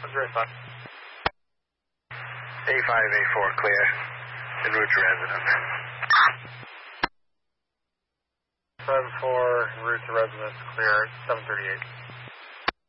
response? A5, A4, clear. En route to residence. 7-4, en route to residence, clear, 738.